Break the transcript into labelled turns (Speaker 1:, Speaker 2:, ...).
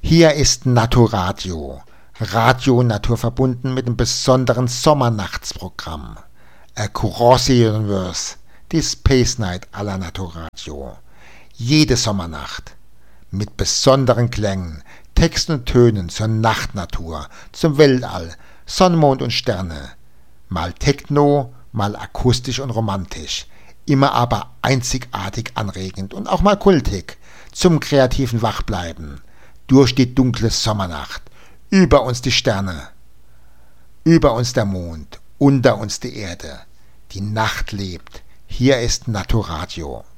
Speaker 1: Hier ist Naturadio, Radio naturverbunden mit dem besonderen Sommernachtsprogramm. Across the Universe, die Space Night aller Naturadio. Jede Sommernacht mit besonderen Klängen, Texten und Tönen zur Nachtnatur, zum Weltall, Sonne, Mond und Sterne. Mal Techno, mal akustisch und romantisch, immer aber einzigartig anregend und auch mal kultig, zum kreativen Wachbleiben. Durch die dunkle Sommernacht, über uns die Sterne, über uns der Mond, unter uns die Erde. Die Nacht lebt. Hier ist Naturadio.